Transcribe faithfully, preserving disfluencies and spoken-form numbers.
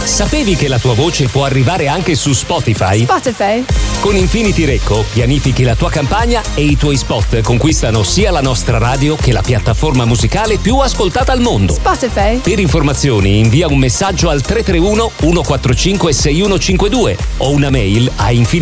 Sapevi che la tua voce può arrivare anche su Spotify? Spotify. Con Infinity Recco pianifichi la tua campagna e i tuoi spot conquistano sia la nostra radio che la piattaforma musicale più ascoltata al mondo. Spotify. Per informazioni invia un messaggio al tre tre uno uno quattro cinque sei uno cinque due o una mail a infinity